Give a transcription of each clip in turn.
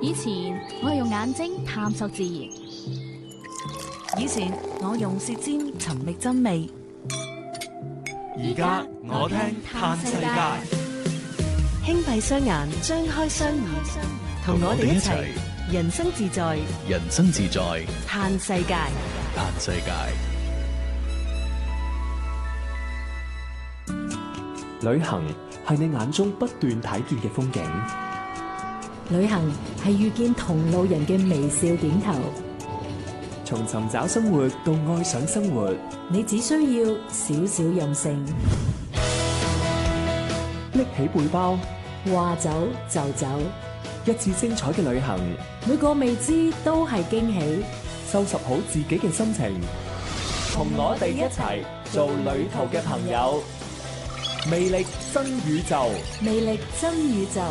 以前我係用眼睛探索自然， 以前我用舌尖尋覓真味， 而家我聽嘆世界， 輕閉雙眼，張開雙耳，同我哋一齊人生自在， 人生自在， 嘆世界。 嘆世界。 旅行係你眼中不斷睇見嘅風景， 旅行係遇見同路人嘅微笑點頭。 從尋找生活到愛上生活， 你只需要少少任性， 拎起背包， 話走就走， 一次精彩嘅旅行， 每個未知都係驚喜。 收拾好自己嘅心情，同我哋一齊做旅途嘅朋友。魅力新宇宙， 魅力真宇宙。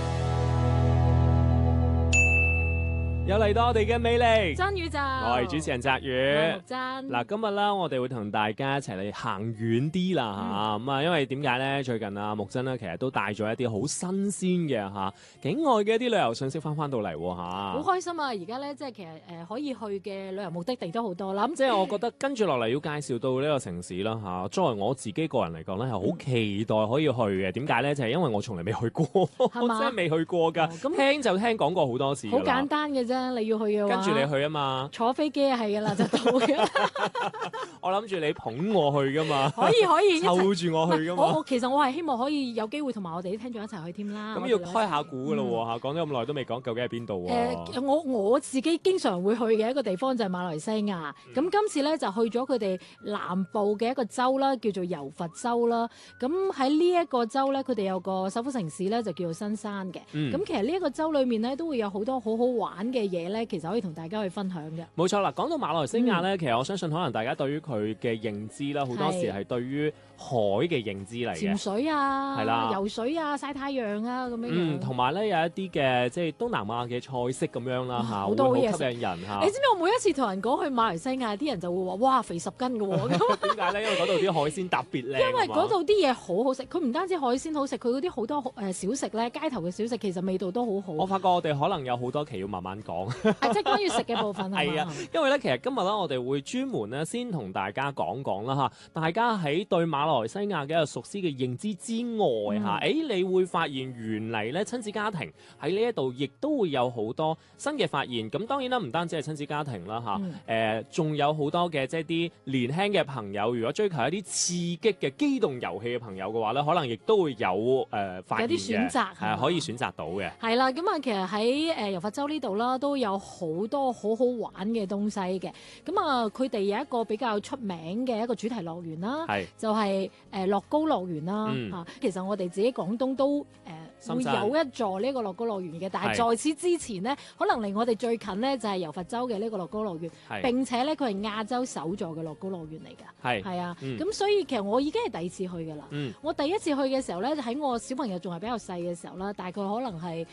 又嚟到我哋嘅魅力真宇宙， 我係主持人澤宇。嗱，今日啦，我哋會同大家一齊嚟行遠啲啦嚇。咁啊，因為點解咧？最近啊，木真咧其實都帶咗一啲好新鮮嘅嚇境外嘅一啲旅遊信息翻到嚟嚇。 好開心啊！而家咧即係其實可以去嘅旅遊目的地都好多啦。咁即係我覺得跟住落嚟要介紹到呢個城市啦嚇。作為我自己個人嚟講咧，係好期待可以去嘅。點解咧？就係因為我從來未去過，我真係未去過㗎。聽就聽講過好多次。 好簡單嘅啫。你要去嘅話， 跟住你去啊嘛， 坐飛機係噶啦，就到嘅。 我諗住你捧我去噶嘛， 可以湊住我去噶嘛。 其實我係希望可以有機會同埋我哋啲聽眾一齊去添啦。 咁要開下估噶咯喎，講咗咁耐都未講究竟係邊度喎？ 我自己經常會去嘅一個地方就係馬來西亞。咁今次咧就去咗佢哋南部嘅一個州啦，叫做柔佛州啦。咁喺呢一個州咧，佢哋有個首府城市咧就叫做新山嘅。咁其實呢一個州裏面咧都會有好多好好玩嘅嘢咧，其實可以同大家去分享嘅。 冇錯啦，講到馬來西亞咧，其實我相信可能大家對於佢嘅認知啦，好多時係對於海嘅認知嚟嘅， 潛水啊， 係啦， 游水啊，曬太陽啊咁樣。 同埋咧有一啲嘅即係東南亞嘅菜式咁樣啦嚇， 好多嘢吸引人嚇。 你知唔知我每一次同人講去馬來西亞，啲人就會話：哇，肥10斤嘅喎。 點解咧？因為嗰度啲海鮮特別靚。 因為嗰度啲嘢好好食，佢唔單止海鮮好食，佢嗰啲好多小食咧，街頭嘅小食其實味道都好好。 我發覺我哋可能有好多期要慢慢講。 即係關於食嘅部分係啊，因為咧其實今日咧我哋會專門咧先同大家講講啦嚇，大家喺對馬來西亞嘅一個熟悉嘅認知之外嚇，你會發現原嚟咧親子家庭喺呢一度亦都會有好多新嘅發現。咁當然啦，唔單止係親子家庭啦嚇，仲有好多嘅即係啲年輕嘅朋友，如果追求一啲刺激嘅機動遊戲嘅朋友嘅話咧，可能亦都會有發現嘅， 有啲選擇係可以選擇到嘅。 係啦，咁啊其實喺柔佛州呢度啦，都有好多好好玩嘅東西嘅。咁啊，佢哋有一個比較出名嘅一個主題樂園啦，就係樂高樂園啦嚇。其實我哋自己廣東都會有一座呢個樂高樂園嘅，但係在此之前呢，可能離我哋最近呢，就係柔佛州嘅呢個樂高樂園，並且咧佢係亞洲首座嘅樂高樂園嚟㗎。係啊，咁所以其實我已經係第二次去㗎啦。我第一次去嘅時候咧，喺我小朋友仲係比較細嘅時候啦，大概可能係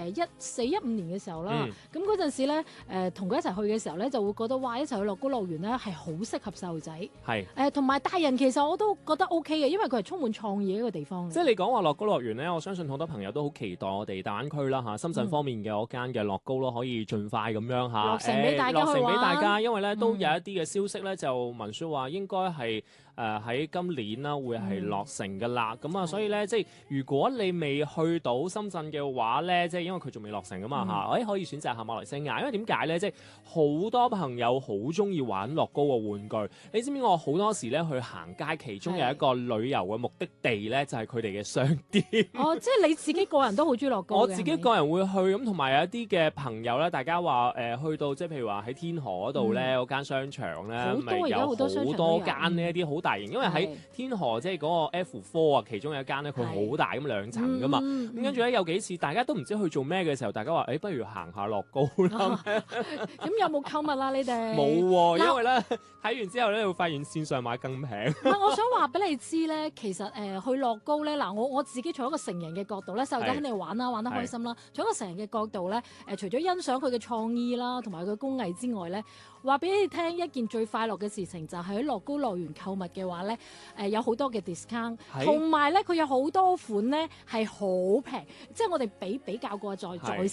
14、15年嘅時候啦。咁嗰陣時咧，同佢一齊去嘅時候咧，就會覺得哇，一齊去樂高樂園咧係好適合細路仔。同埋大人其實我都覺得 OK 嘅，因為佢係充滿創意嘅一個地方。 即係你講話樂高樂園咧，我相信好多朋友都好期待我哋大灣區啦嚇，深圳方面嘅嗰間嘅樂高咯，可以盡快咁樣嚇落成俾大家去玩。 落成俾大家，因為咧都有一啲嘅消息咧，就聞説話應該係喺今年啦會係落成㗎啦。咁啊，所以咧即係如果你未去到深圳嘅話咧，即係因為佢仲未落成㗎嘛嚇，可以選擇下馬來西亞。因為點解咧？即係好多朋友好中意玩樂高嘅玩具。你知唔知我好多時咧去行街，其中有一個旅遊嘅目的地咧，就係佢哋嘅商店。 即係你自己個人都好中意樂高嘅。 我自己個人會去咁，同埋有一啲嘅朋友咧，大家話去到即係譬如話喺天河嗰度咧，嗰間商場咧，咪有好多間呢一啲好大型，因為喺天河即係嗰個 F4啊，其中有一間咧，佢好大咁2層噶嘛。咁跟住咧有幾次大家都唔知去做咩嘅時候，大家話不如行下樂高啦。 咁有冇購物啦？你哋冇喎，因為咧睇完之後咧會發現線上買更平。 我想話俾你知咧，其實去樂高咧，嗱我自己從一個成人嘅角度咧，細路仔肯定玩啦，玩得開心啦。從一個成人嘅角度咧，除咗欣賞佢嘅創意啦，同埋佢嘅工藝之外咧，話俾你聽一件最快樂嘅事情就係喺樂高樂園購物嘅話咧，有好多嘅 discount， 同埋咧佢有好多款咧係好平，即係我哋比較過再